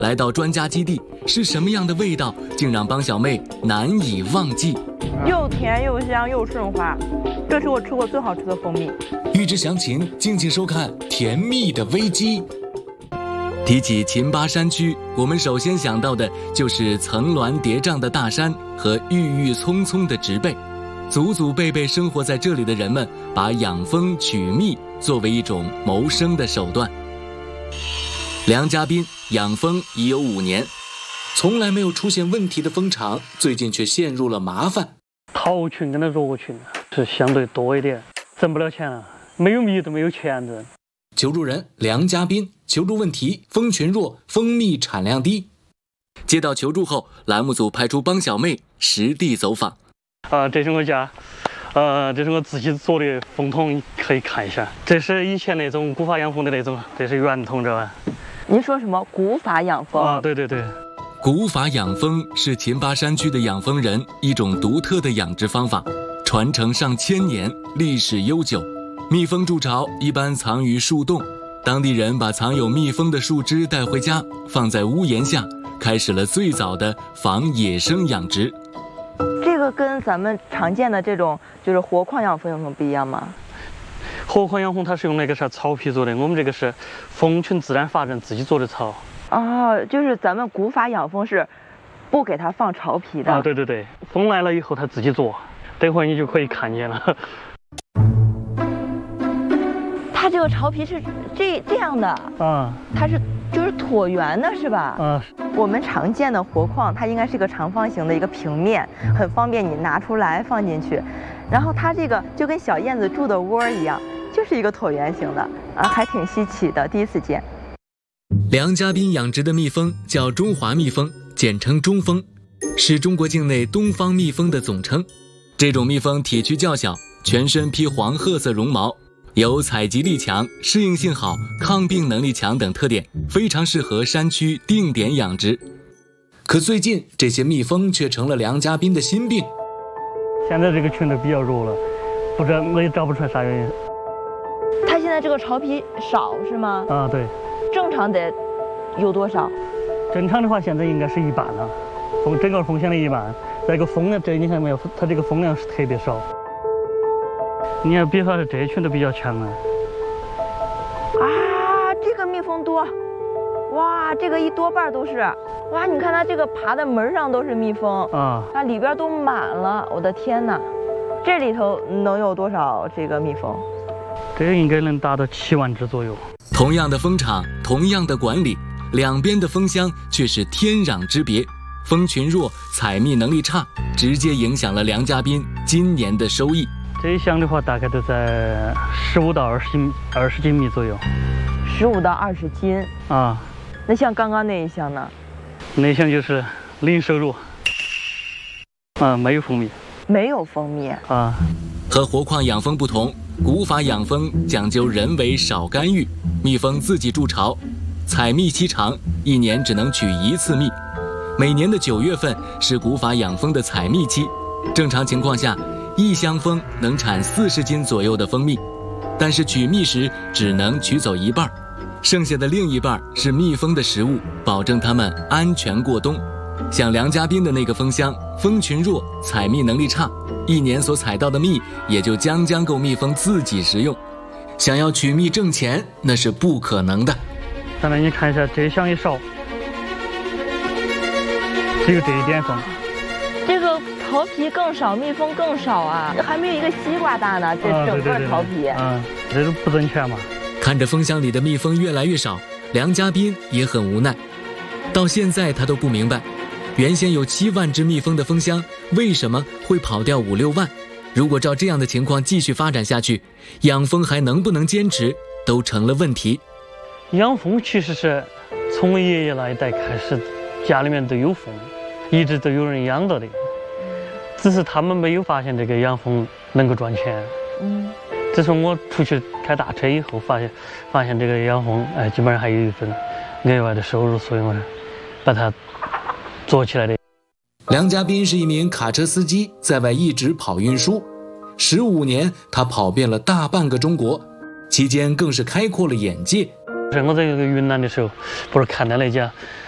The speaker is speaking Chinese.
来到专家基地，是什么样的味道，竟让帮小妹难以忘记？ 又甜又香又顺滑，这是我吃过最好吃的蜂蜜。 欲知详情，敬请收看《甜蜜的危机》。提起秦巴山区，我们首先想到的就是层峦叠嶂的大山和郁郁葱葱的植被。祖祖辈辈生活在这里的人们，把养蜂取蜜作为一种谋生的手段。梁家斌养蜂已有5年，从来没有出现问题的蜂场，最近却陷入了麻烦。 桃群跟那弱群是相对多一点，挣不了钱了，没有蜜都没有钱挣。 求助人梁家斌求助问题：蜂群弱，蜂蜜产量低。接到求助后，栏目组派出帮小妹实地走访。 这是我家，这是我自己做的蜂桶，可以看一下。这是以前那种古法养蜂的那种，这是圆筒，知道吧？ 您说什么古法养蜂？ 对对对。 古法养蜂是秦巴山区的养蜂人一种独特的养殖方法，传承上千年，历史悠久。蜜蜂筑巢一般藏于树洞，当地人把藏有蜜蜂的树枝带回家，放在屋檐下，开始了最早的仿野生养殖。 这个跟咱们常见的这种就是活矿养蜂有什么不一样吗？ 活矿养蜂它是用那个草皮做的，我们这个是蜂群自然发展自己做的巢。 就是咱们古法养蜂是不给它放巢皮的。 对对对，蜂来了以后它自己做，等会儿你就可以看见了。 它这个巢皮是这样的它是就是椭圆的是吧？我们常见的活矿它应该是一个长方形的一个平面，很方便你拿出来放进去。然后它这个就跟小燕子住的窝一样，就是一个椭圆形的还挺稀奇的，第一次见。 梁家斌养殖的蜜蜂叫中华蜜蜂，简称中蜂，是中国境内东方蜜蜂的总称。这种蜜蜂体躯较小，全身披黄褐色绒毛，有采集力强、适应性好、抗病能力强等特点，非常适合山区定点养殖。可最近这些蜜蜂却成了梁家斌的心病。 现在这个群都比较弱了，不知道我也找不出来啥原因。 它现在这个巢皮少是吗？ 对。 正常得有多少？ 正常的话，现在应该是1半了，整个蜂箱的1半。再一个蜂量，你看没有？它这个蜂量是特别少。你看，比方说这群都比较强这个蜜蜂多，哇，这个一多半都是，哇，你看它这个爬的门上都是蜜蜂它里边都满了，我的天哪！这里头能有多少这个蜜蜂？ 这个应该能达到7万只左右。 同样的蜂场，同样的管理，两边的蜂箱却是天壤之别。蜂群弱，采蜜能力差，直接影响了梁家斌今年的收益。 这一箱的话，大概都在15到20斤蜜左右。 15到20斤那像刚刚那一箱呢？ 那一箱就是零收入没有蜂蜜。 没有蜂蜜和活矿养蜂不同，古法养蜂讲究人为少干预，蜜蜂自己筑巢，采蜜期长，1年只能取1次蜜。每年的9月份是古法养蜂的采蜜期，正常情况下，1箱蜂能产40斤左右的蜂蜜，但是取蜜时只能取走1半，剩下的另1半是蜜蜂的食物，保证它们安全过冬。像梁家斌的那个蜂箱，蜂群弱，采蜜能力差，1年所采到的蜜也就将够蜜蜂自己食用。想要取蜜挣钱，那是不可能的。 再来你看一下，这箱也少，只有这一点蜂。 这个巢皮更少，蜜蜂更少还没有一个西瓜大呢，这整个巢皮。 这都不挣钱嘛。 看着蜂箱里的蜜蜂越来越少，梁家斌也很无奈。到现在他都不明白，原先有7万只蜜蜂的蜂箱，为什么会跑掉5、6万？如果照这样的情况继续发展下去，养蜂还能不能坚持，都成了问题。 养蜂其实是从我爷爷那一代开始，家里面都有蜂，一直都有人养着的，只是他们没有发现这个养蜂能够赚钱。自从我出去开大车以后，发现这个养蜂，基本上还有一份额外的收入，所以我把它做起来的。 梁家斌是一名卡车司机，在外一直跑运输，15年他跑遍了大半个中国，期间更是开阔了眼界。 我在云南的时候，不是看到那家